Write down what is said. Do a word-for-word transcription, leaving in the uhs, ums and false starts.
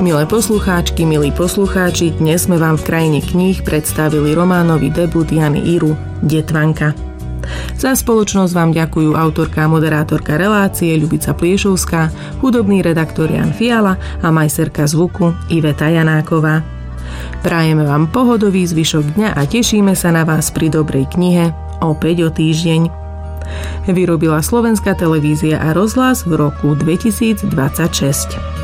Milé poslucháčky, milí poslucháči, dnes sme vám v krajine kníh predstavili románový debut Jany Iru Detvanka. Za spoločnosť vám ďakujú autorka a moderátorka relácie Ľubica Pliešovská, hudobný redaktor Jan Fiala a majsterka zvuku Iveta Janáková. Prajeme vám pohodový zvyšok dňa a tešíme sa na vás pri dobrej knihe opäť o týždeň. Vyrobila Slovenská televízia a rozhlas v roku dvetisícdvadsaťšesť.